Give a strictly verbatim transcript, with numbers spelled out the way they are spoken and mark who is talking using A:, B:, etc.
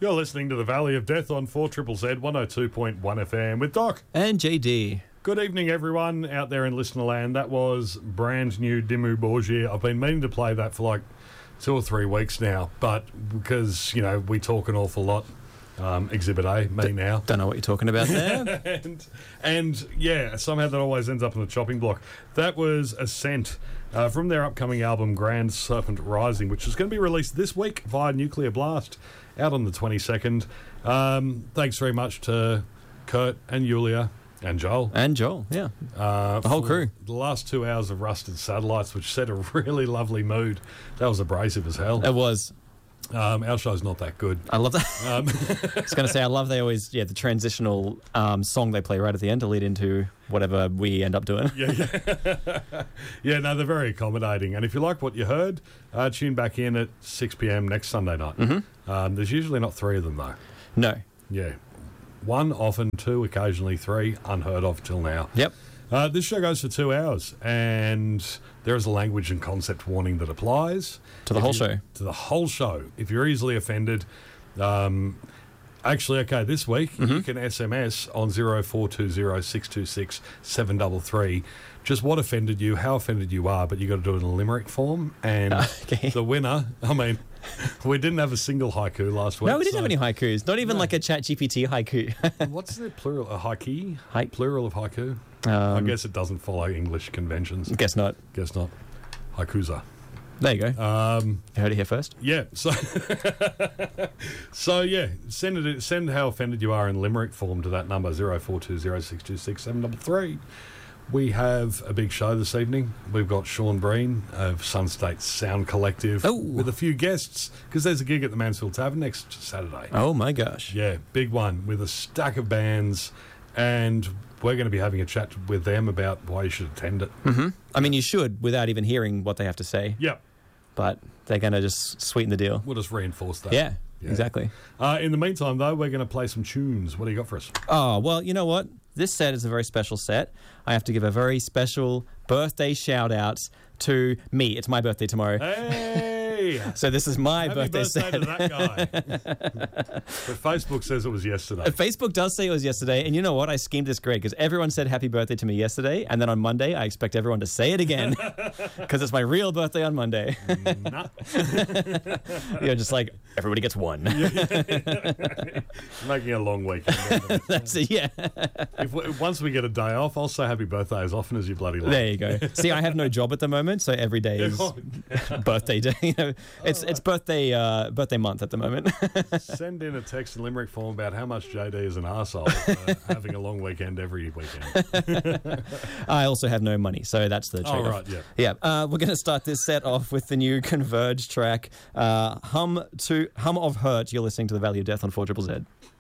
A: You're listening to the Valley of Death on four Z Z Z one oh two point one F M with Doc.
B: And J D.
A: Good evening, everyone out there in listener land. That was brand new Dimmu Borgir. I've been meaning to play that for like two or three weeks now, but because, you know, we talk an awful lot. Um, Exhibit A, me D- now.
B: Don't know what you're talking about there.
A: and, and, yeah, somehow that always ends up on the chopping block. That was Ascent uh, from their upcoming album Grand Serpent Rising, which is going to be released this week via Nuclear Blast, out on the twenty-second. Um, thanks very much to Kurt and Yulia and Joel.
B: And Joel, yeah.
A: Uh,
B: the whole crew.
A: The last two hours of Rusted Satellites, which set a really lovely mood. That was abrasive as hell.
B: It was.
A: Um, our show's not that good.
B: I love that. Um, I was going to say, I love they always, yeah, the transitional um, song they play right at the end to lead into whatever we end up doing.
A: Yeah, yeah. yeah, no, they're very accommodating. And if you like what you heard, uh, tune back in at six p.m. next Sunday night.
B: Mm-hmm.
A: Um, there's usually not three of them, though.
B: No.
A: Yeah. One, often, two, occasionally three, unheard of till now.
B: Yep.
A: Uh, this show goes for two hours, and there is a language and concept warning that applies.
B: To the whole show.
A: To the whole show. If you're easily offended, um, actually, okay, this week,
B: mm-hmm.
A: you can S M S on zero four two zero six two six seven three three just what offended you, how offended you are, but you got to do it in a limerick form, and
B: okay.
A: the winner, I mean, we didn't have a single haiku last week.
B: No, we didn't
A: so
B: have any haikus. Not even
A: no.
B: like a Chat G P T haiku.
A: What's the plural? A haiku?
B: Hai-
A: plural of haiku?
B: Um,
A: I guess it doesn't follow English conventions.
B: Guess not.
A: Guess not. Haikuza.
B: There you go.
A: Um,
B: you heard it here first.
A: Yeah. So, so yeah, send it. Send how offended you are in limerick form to that number zero four two zero six two six seven three three. We have a big show this evening. We've got Sean Breen of Sunstate Sound Collective
B: oh.
A: with a few guests, because there's a gig at the Mansfield Tavern next Saturday.
B: Oh my gosh.
A: Yeah, big one with a stack of bands, and we're going to be having a chat with them about why you should attend it.
B: Mm-hmm. I mean, you should without even hearing what they have to say.
A: Yep.
B: But they're going to just sweeten the deal.
A: We'll just reinforce that.
B: Yeah,
A: yeah.
B: exactly.
A: Uh, in the meantime, though, we're going to play some tunes. What do you got for us?
B: Oh, well, you know what? This set is a very special set. I have to give a very special birthday shout-out to me. It's my birthday tomorrow.
A: Hey!
B: So this is my
A: Happy
B: birthday,
A: birthday
B: set.
A: to that guy. But Facebook says it was yesterday.
B: Facebook does say it was yesterday, and you know what? I schemed this great, because everyone said happy birthday to me yesterday, and then on Monday, I expect everyone to say it again, because it's my real birthday on Monday.
A: Nah.
B: You're just like, everybody gets one.
A: Making a long weekend.
B: That's it, yeah.
A: If we, once we get a day off, I'll say happy birthday as often as you bloody like.
B: There you go. See, I have no job at the moment, so every day is birthday day. You know, it's it's birthday uh, birthday month at the moment.
A: Send in a text and limerick form about how much J D is an arsehole for having a long weekend every weekend.
B: I also have no money, so that's the trade-off.
A: Oh, right, yeah.
B: Yeah, uh, we're going to start this set off with the new Converge track, uh, Hum to Hum of Hurt. You're listening to The Valley of Death on four Z Z Z.